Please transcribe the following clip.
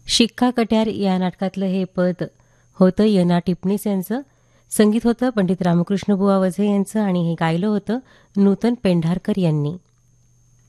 शिक्का कट्यार या नाटकातलं हे पद होतं यना टिपणीस यांचं. संगीत होतं पंडित रामकृष्ण बुवा वझे यांचं आणि हे गायलं होतं नूतन पेंढारकर यांनी.